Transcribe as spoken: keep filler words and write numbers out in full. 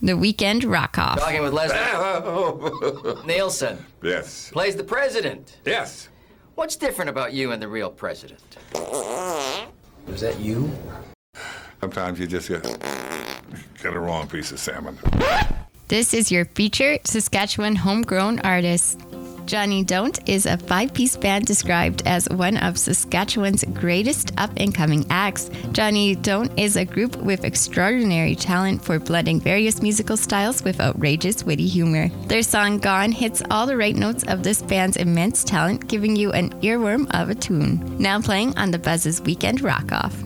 The Weekend Rock Off. Talking with Leslie Nielsen. Yes. Plays the president. Yes. What's different about you and the real president? Was that you? Sometimes you just get, get a wrong piece of salmon. This is your featured Saskatchewan homegrown artist. Johnny Don't is a five-piece band described as one of Saskatchewan's greatest up-and-coming acts. Johnny Don't is a group with extraordinary talent for blending various musical styles with outrageous, witty humor. Their song Gone hits all the right notes of this band's immense talent, giving you an earworm of a tune. Now playing on the Buzz's Weekend Rock Off.